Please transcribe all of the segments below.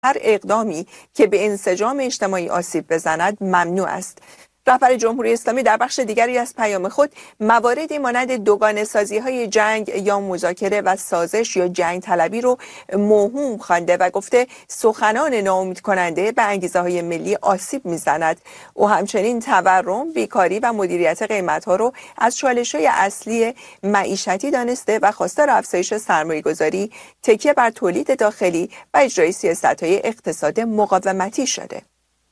هر اقدامی که به انسجام اجتماعی آسیب بزند ممنوع است. رهبر جمهوری اسلامی در بخش دیگری از پیام خود مواردی مانند دوگانه سازی های جنگ یا مذاکره و سازش یا جنگ طلبی رو موهوم خوانده و گفته سخنان ناامید کننده به انگیزه های ملی آسیب میزند. او همچنین تورم، بیکاری و مدیریت قیمت ها رو از چالش های اصلی معیشتی دانسته و خواستار افزایش سرمایه گذاری، تکیه بر تولید داخلی و اجرای سیاست های اقتصاد مقاومتی شده.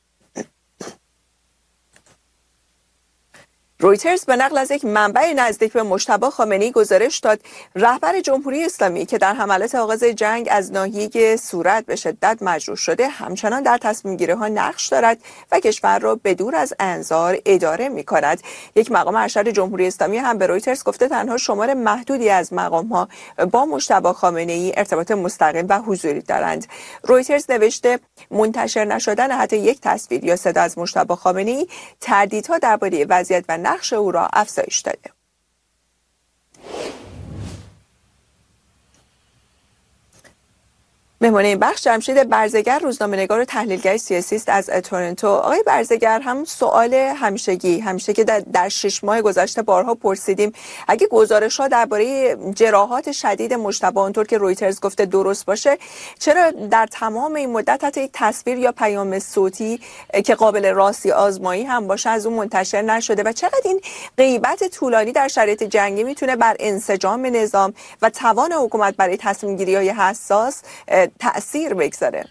رویترز به نقل از یک منبع نزدیک به مجتبی خامنه‌ای گزارش داد رهبر جمهوری اسلامی که در حملات آغاز جنگ از ناحیه سورت به شدت مجروح شده همچنان در تصمیم گیری ها نقش دارد و کشور را به دور از انظار اداره می کند. یک مقام ارشد جمهوری اسلامی هم به رویترز گفته تنها شمار محدودی از مقام ها با مجتبی خامنه‌ای ارتباط مستقیم و حضوری دارند. رویترز نوشته منتشر نشدن حتی یک تصویر یا صدا از مجتبی خامنه‌ای تردیدها درباره وضعیت و نقش او را افزایش داده. مهمان این بخش جمشید برزگر، روزنامه‌نگار و تحلیلگر سیاسی است از تورنتو. آقای برزگر، هم سوال همیشه که در 6 ماه گذشته بارها پرسیدیم، اگه گزارش‌ها درباره جراحات شدید مجتبی اونطور که رویترز گفته درست باشه، چرا در تمام این مدت حتی یک تصویر یا پیام صوتی که قابل راستی آزمایی هم باشه از اون منتشر نشده و چقدر این غیبت طولانی در شرایط جنگی میتونه بر انسجام نظام و توان حکومت برای تصمیم گیری‌های حساس تأثیر بگذاره؟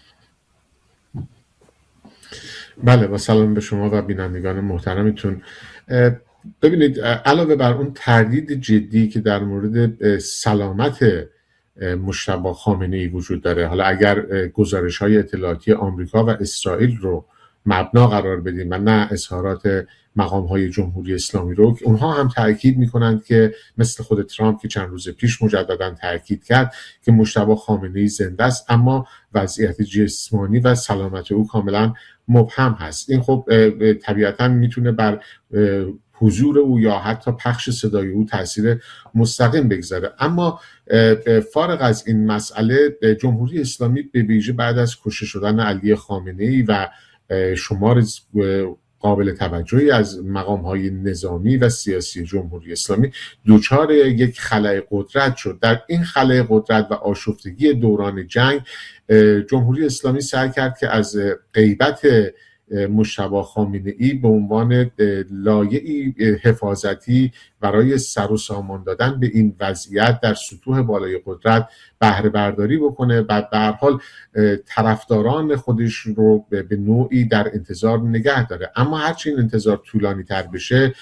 بله، با سلام به شما و بینندگان محترمتون. ببینید، علاوه بر اون تردید جدی که در مورد سلامت مجتبی خامنه‌ای وجود داره، حالا اگر گزارش‌های اطلاعاتی آمریکا و اسرائیل رو مبنا قرار بدیم و نه اظهارات مقام‌های جمهوری اسلامی رو، که اونها هم تاکید می‌کنند که مثل خود ترامپ که چند روز پیش مجدداً تاکید کرد که مجتبی خامنه‌ای زنده است، اما وضعیت جسمانی و سلامت او کاملاً مبهم هست. این خب طبیعتاً میتونه بر حضور او یا حتی پخش صدای او تاثیر مستقیم بگذاره. اما فارغ از این مسئله، جمهوری اسلامی به ویژه بعد از کشته شدن علی خامنه‌ای و شمار قابل توجهی از مقام‌های نظامی و سیاسی جمهوری اسلامی دوچار یک خلأ قدرت شد. در این خلأ قدرت و آشفتگی دوران جنگ، جمهوری اسلامی سعی کرد که از غیبت مجتبی خامنه‌ای به عنوان لایه‌ای حفاظتی برای سر و سامان دادن به این وضعیت در سطوح بالای قدرت بهره برداری بکنه و به هر حال طرفداران خودش رو به نوعی در انتظار نگه داره. اما هرچی این انتظار طولانی تر بشه،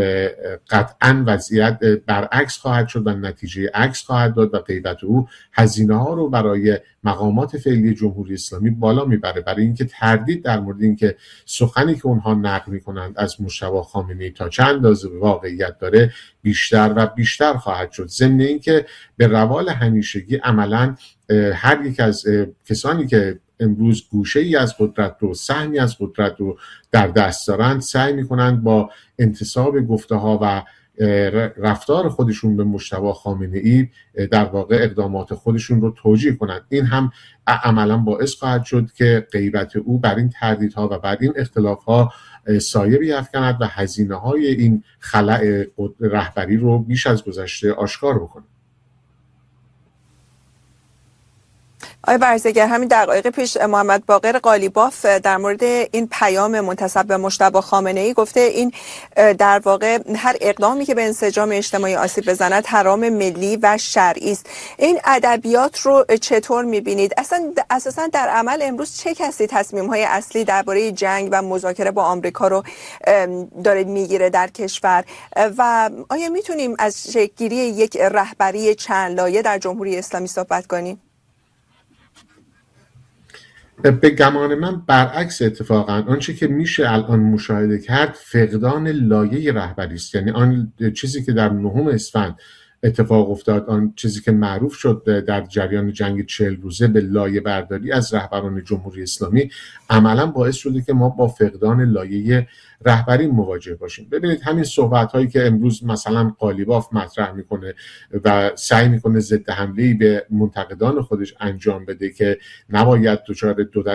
قطعاً وضعیت برعکس خواهد شد و نتیجه عکس خواهد داد و غیبت او هزینه ها رو برای مقامات فعلی جمهوری اسلامی بالا میبره، برای اینکه تردید در مورد اینکه سخنی که اونها نقل میکنند از مجتبی خامنه‌ای تا چند اندازه واقعیت داره بیشتر و بیشتر خواهد شد. ضمن اینکه به روال همیشگی عملاً هر یک از کسانی که امروز گوشه‌ای از قدرت رو، سهمی از قدرت رو در دست دارند، سعی میکنند با انتصاب گفته‌ها و رفتار خودشون به مجتبی خامنه‌ای در واقع اقدامات خودشون رو توجیه کنند. این هم عملاً باعث خواهد شد که غیبت او بر این تردیدها و بر این اختلافها سایه بیفکند و هزینه‌های این خلأ رهبری رو بیش از گذشته آشکار بکنه. آقای برزگر، همین دقایق پیش محمد باقر قالیباف در مورد این پیام منتسب به مجتبی خامنه‌ای گفته این در واقع هر اقدامی که به انسجام اجتماعی آسیب بزند حرام ملی و شرعی است. این ادبیات رو چطور می‌بینید؟ اساساً در عمل امروز چه کسی تصمیم‌های اصلی درباره جنگ و مذاکره با آمریکا رو داره میگیره در کشور و آیا میتونیم از شکل‌گیری یک رهبری چند لایه در جمهوری اسلامی صحبت کنیم؟ به گمان من برعکس اتفاقا آنچه که میشه الان مشاهده کرد فقدان لایه رهبری است. یعنی آن چیزی که در 9 اسفند اتفاق افتاد، آن چیزی که معروف شد در جریان جنگ 40 روزه به لایه برداری از رهبران جمهوری اسلامی، عملا باعث شده که ما با فقدان لایه رهبری مواجه باشیم. ببینید همین صحبت هایی که امروز مثلا قالیباف مطرح میکنه و سعی میکنه ضد حمله‌ای به منتقدان خودش انجام بده که نباید دچار دو